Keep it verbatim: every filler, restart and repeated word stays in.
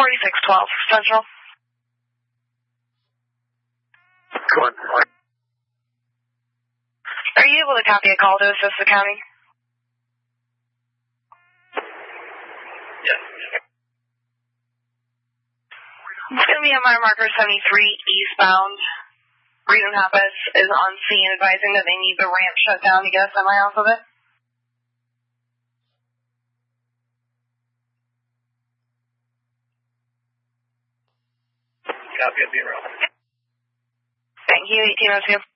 forty-six twelve Central. Go on. Are you able to copy a call to assist the county? Yes. It's going to be on my marker seventy-three eastbound. Reason Hoppus is on scene advising that they need the ramp shut down to get a semi off of it. Copy, I'll be around. Thank you, eighteen oh two.